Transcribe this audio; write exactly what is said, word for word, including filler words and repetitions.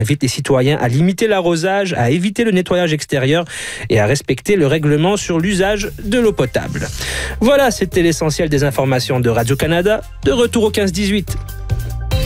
invite les citoyens à limiter l'arrosage, à éviter le nettoyage extérieur et à respecter le règlement sur l'usage de l'eau potable. Voilà, c'était l'essentiel des informations de Radio-Canada. De retour au quinze dix-huit.